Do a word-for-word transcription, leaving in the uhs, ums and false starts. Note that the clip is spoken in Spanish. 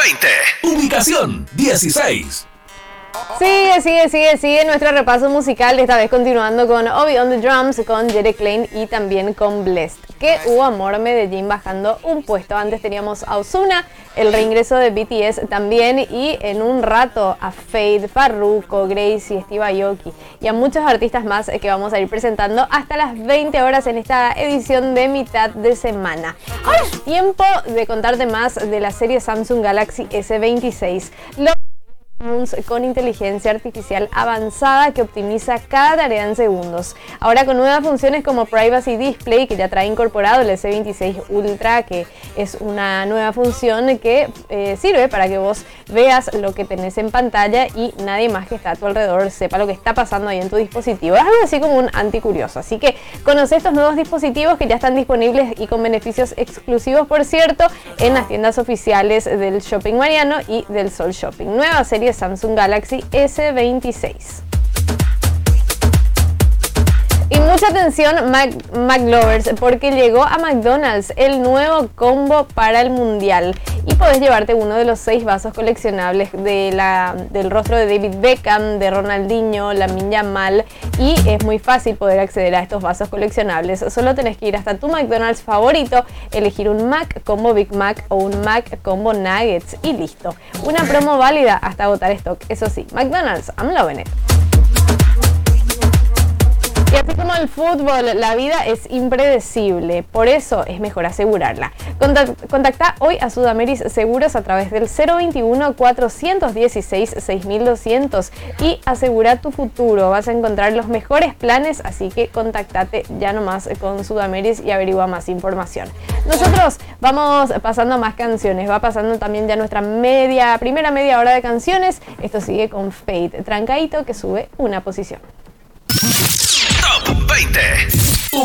veinte. Ubicación dieciséis. Sigue, sigue, sigue, sigue nuestro repaso musical, esta vez continuando con Obi on the Drums, con Jere Klein y también con Blessed. Que hubo amor, Medellín bajando un puesto. Antes teníamos a Ozuna, el reingreso de B T S también, y en un rato a Fade, Farruko, Gracie, Steve Aoki y a muchos artistas más que vamos a ir presentando hasta las veinte horas en esta edición de mitad de semana. Ahora es tiempo de contarte más de la serie Samsung Galaxy S veintiséis. Lo con inteligencia artificial avanzada que optimiza cada tarea en segundos. Ahora con nuevas funciones como Privacy Display, que ya trae incorporado el S veintiséis Ultra, que es una nueva función que eh, sirve para que vos veas lo que tenés en pantalla y nadie más que está a tu alrededor sepa lo que está pasando ahí en tu dispositivo. Es algo así como un anticurioso. Así que conoce estos nuevos dispositivos que ya están disponibles y con beneficios exclusivos, por cierto, en las tiendas oficiales del Shopping Mariano y del Sol Shopping. Nueva serie Samsung Galaxy S veintiséis. Y mucha atención, Mac, McLovers, porque llegó a McDonald's el nuevo combo para el Mundial y podés llevarte uno de los seis vasos coleccionables de la, del rostro de David Beckham, de Ronaldinho, Lamine Yamal, y es muy fácil poder acceder a estos vasos coleccionables. Solo tenés que ir hasta tu McDonald's favorito, elegir un Mac Combo Big Mac o un Mac Combo Nuggets y listo. Una promo válida hasta agotar stock. Eso sí, McDonald's, I'm loving it. Y así como el fútbol, la vida es impredecible, por eso es mejor asegurarla. Contacta hoy a Sudameris Seguros a través del cero veintiuno, cuatrocientos dieciséis, seis mil doscientos y asegura tu futuro. Vas a encontrar los mejores planes, así que contactate ya nomás con Sudameris y averigua más información. Nosotros vamos pasando más canciones, va pasando también ya nuestra media, primera media hora de canciones. Esto sigue con Fade, trancadito, que sube una posición. Top veinte.